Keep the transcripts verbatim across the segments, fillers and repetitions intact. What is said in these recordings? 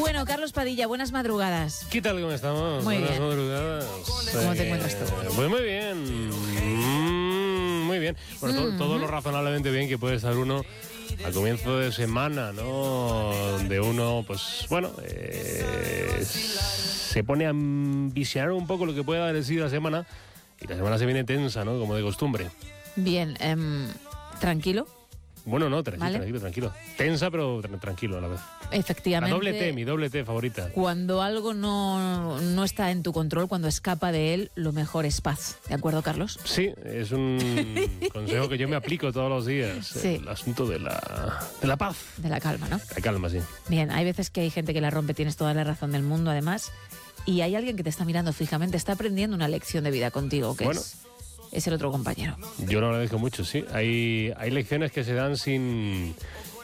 Bueno, Carlos Padilla, buenas madrugadas. ¿Qué tal? ¿Cómo estamos? Muy buenas bien. madrugadas. ¿Cómo te Eh, encuentras tú? Pues muy bien. Mm, muy bien. Bueno, to- Mm. todo lo razonablemente bien que puede estar uno al comienzo de semana, ¿no? Donde uno, pues, bueno, eh, se pone a visionar un poco lo que puede haber sido la semana. Y la semana se viene tensa, ¿no? Como de costumbre. Bien, em, tranquilo, Bueno, no, tranquilo, Vale. tranquilo, tranquilo. Tensa, pero tra- tranquilo a la vez. La efectivamente. doble T, mi doble T favorita. Cuando algo no, no está en tu control, cuando escapa de él, lo mejor es paz. ¿De acuerdo, Carlos? Sí, es un consejo que yo me aplico todos los días. Sí. El asunto de la, de la paz. De la calma, ¿no? La calma, sí. Bien, hay veces que hay gente que la rompe, tienes toda la razón del mundo, además, y hay alguien que te está mirando fijamente, está aprendiendo una lección de vida contigo, que Bueno. es, es el otro compañero. Yo lo agradezco mucho, sí. Hay, hay lecciones que se dan sin,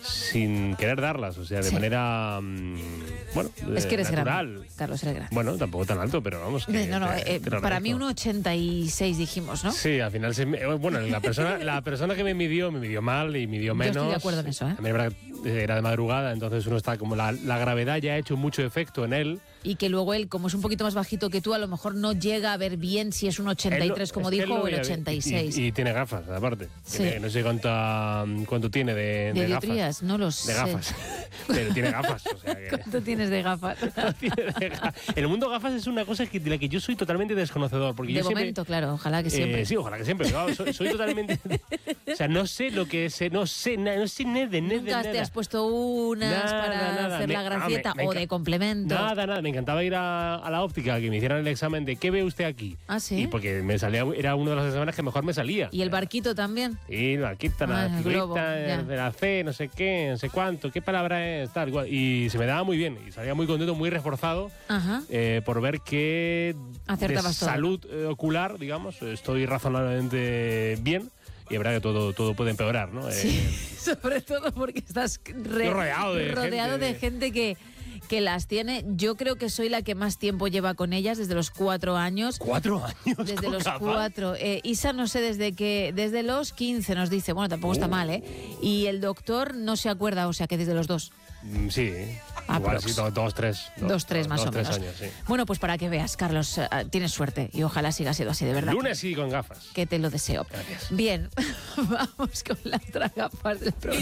sin querer darlas, o sea, de Sí. manera, mm, bueno, Es que eh, eres natural. grande, Carlos, eres grande. Bueno, tampoco tan alto, pero vamos. que no, no, te- eh, te lo para mí agradezco. uno ochenta y seis dijimos, ¿no? Sí, al final, se me- eh, bueno, la persona, la persona que me midió, me midió mal y midió Yo menos. estoy de acuerdo en eso, ¿eh? También es verdad que era de madrugada, entonces uno está como, la, la gravedad ya ha hecho mucho efecto en él. Y que luego él, como es un poquito más bajito que tú, a lo mejor no llega a ver bien si es un ochenta y tres, Él lo- como es que él dijo, lo o el veía bien. ochenta y seis. Y, y tiene gafas, aparte. Sí. Tiene- no sé cuánto, cuánto tiene de, ¿De de gafas. dioptrías? No lo De sé. gafas. Pero tiene gafas, o sea que... ¿Cuánto tienes de gafas? Tiene de ga- El mundo gafas es una cosa que, de la que yo soy totalmente desconocedor. Porque De yo siempre- momento, claro, ojalá que Eh, siempre. sí, ojalá que siempre. pero claro, soy, soy totalmente... O sea, no sé lo que es... No sé, na- no sé nada de nada. Nunca de te has nada. puesto unas Nada, para nada. hacer Me- la ah, me- gracieta me o enca- de complemento. Nada, nada. Me encantaba ir a, a la óptica, que me hicieran el examen de ¿qué ve usted aquí? Ah, ¿sí? Y porque me salía, era uno de los exámenes que mejor me salía. ¿Y el barquito también? Y la quita, Ah, la el globo, figurita ya. de la C, no sé qué, no sé cuánto, qué palabra es, tal, igual. Y se me daba muy bien. Y salía muy contento, muy reforzado Ajá. eh, por ver que de Acertabas todo. salud eh, ocular, digamos, estoy razonablemente bien. Y es verdad que todo, todo puede empeorar, ¿no? Sí, Eh, sobre todo porque estás re- Estoy rodeado de rodeado gente. de gente que, que las tiene. Yo creo que soy la que más tiempo lleva con ellas, desde los cuatro años. ¿Cuatro años? Desde con los gafas? cuatro. Eh, Isa no sé desde que, desde los quince nos dice, bueno, tampoco está Oh. mal, ¿eh? Y el doctor no se acuerda, o sea que desde los dos. Mm, Sí, igual Aprox. sí, dos, dos, tres. Dos, tres más dos, o tres menos. años, sí. Bueno, pues para que veas, Carlos, eh, tienes suerte y ojalá siga siendo así, de verdad. Lunes sí con gafas. Que te lo deseo. Gracias. Bien, vamos con las tragapas del programa.